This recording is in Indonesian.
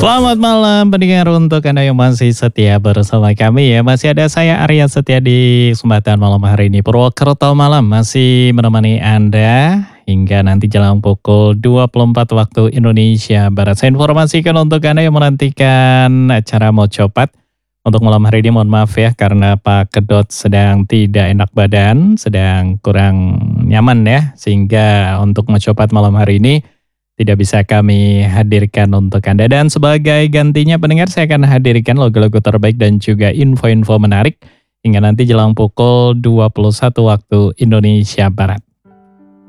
Selamat malam pendengar untuk Anda yang masih setia bersama kami ya. Masih ada saya Arya Setia di kesempatan malam hari ini. Purwokerto Malam masih menemani Anda hingga nanti jelang pukul 24 waktu Indonesia Barat. Saya informasikan untuk Anda yang menantikan acara mau copat. Untuk malam hari ini mohon maaf ya karena Pak Kedot sedang tidak enak badan, sedang kurang nyaman ya. Sehingga untuk mau copat malam hari ini tidak bisa kami hadirkan untuk Anda. Dan sebagai gantinya pendengar saya akan hadirkan lagu-lagu terbaik dan juga info-info menarik hingga nanti jelang pukul 21 waktu Indonesia Barat.